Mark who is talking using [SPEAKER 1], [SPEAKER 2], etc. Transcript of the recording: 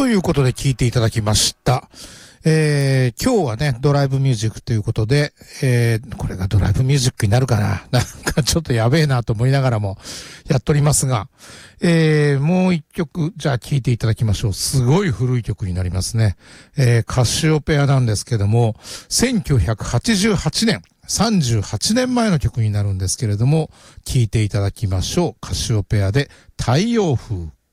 [SPEAKER 1] ということで聞いていただきました。今日はね、ドライブミュージックということで、これがドライブミュージックになるかななんかちょっとやべえなと思いながらもやっておりますが、もう一曲、じゃあ聴いていただきましょう。すごい古い曲になりますね。カシオペアなんですけども、1988年、38年前の曲になるんですけれども、聴いていただきましょう。カシオペアで太陽風。